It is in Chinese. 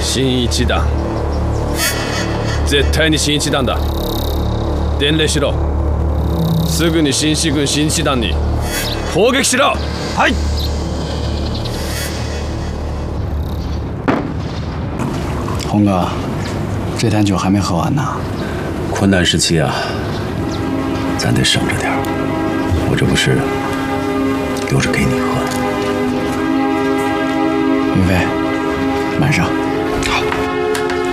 新一団絶対に新一団だ。伝令しろ。すぐに新四軍新一団に攻撃しろ。 はい。 红哥，这坛酒还没喝完呢。 困难时期啊，咱得省着点儿。我这不是留着给你喝。 云飞，慢上。 好。